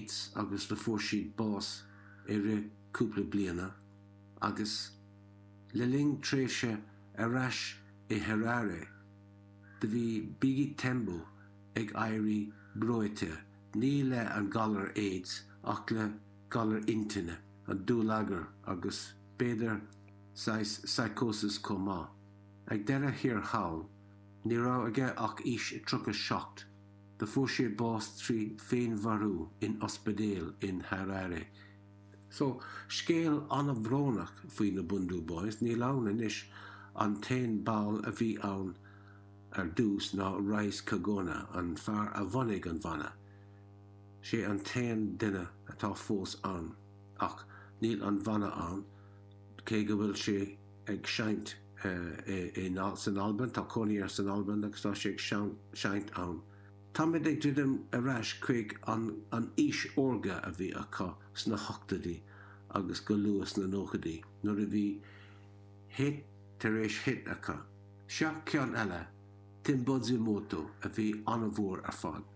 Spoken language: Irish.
AIDS agus le fór siad bás cúpla bliana agus le ling tréise arás I Harare de bhí bigi tembo ag éirí broite ní le an galar AIDS ach le galar intine an dúlagar agus beidir psychosis comá. Ag deire hir hall, ní rá aige ach is trucha seacht. De fór siad bás trí féin varú in ospedéal in Harare. So, scéal anna bhrónach faoi na Bundu Boys, ní lán inis an tain ball a bhí ann ar dús ná Rais Kagona an fear a bhanig an bhana. Sé an tain duine atá fós an, ach níl an bhana an, cé go bhfuil sé ag seint san Alban, tá coní ar san Alban agus tá sé ag seint an. Tá mid ag dúdum arás chuig an is orga a bhí acha sna hochtadaí agus go luas na nóchadaí, nuair a bhí hit tar éis hit acha. Seo ceann eile, Timbudzi Moto a bhí anna bhór ar fad.